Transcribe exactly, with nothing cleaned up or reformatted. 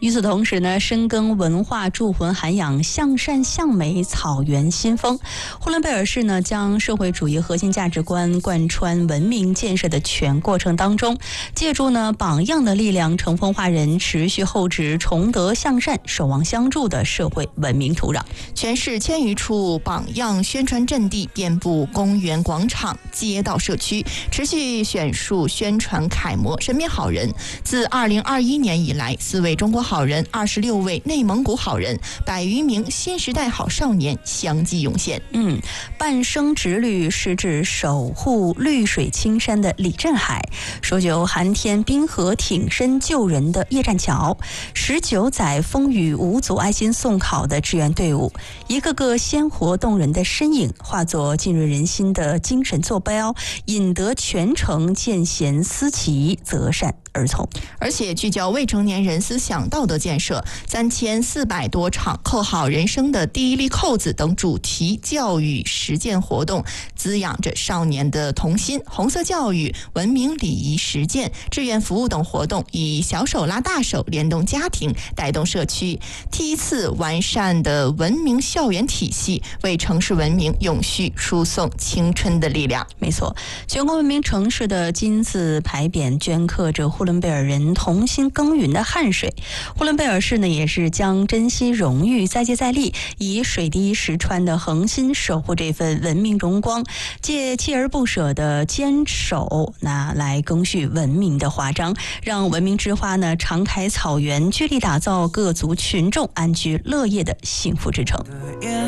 与此同时呢，深耕文化铸魂涵养向善向美草原新风。呼伦贝尔市呢，将社会主义核心价值观贯穿文明建设的全过程当中，借助呢榜样的力量，乘风化人，持续厚植崇德向善、守望相助的社会文明土壤。 全市千余处榜样宣传阵地遍布公园、广场、街道、社区，持续选述宣传楷模、身边好人。自二零二一年以来，四位中国好人、二十六位内蒙古好人、百余名新时代好少年相继涌现。 嗯，半生直旅是指守护绿水青山的李振海，守久寒天冰河挺身救人的叶占桥，十九载风雨无阻爱心送考的志愿队伍，一个个鲜活动人的身影，化作浸润人心的精神坐标，引得全城见贤思齐，择善而从。 而且聚焦未成年人思想道德建设，三千四百多场扣好人生的第一粒扣子等主题教育实践活动，滋养着少年的童心。红色教育、文明礼仪实践、志愿服务等活动，以小手拉大手，联动家庭，带动社区，梯次完善的文明校园体系，为城市文明永续输送青春的力量。 没错，全国文明城市的金字牌匾镌刻着呼伦贝尔人同心耕耘的汗水。呼伦贝尔市呢，也是将珍惜荣誉再接再厉，以水滴石穿的恒心守护这份文明荣光，借锲而不舍的坚守，那来更续文明的华章，让文明之花呢常开草原，聚力打造各族群众安居乐业的幸福之城。